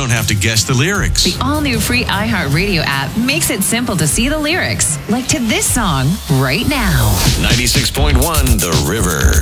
don't have to guess the lyrics. The all-new free iHeartRadio app makes it simple to see the lyrics, like to this song right now. 96.1 The River.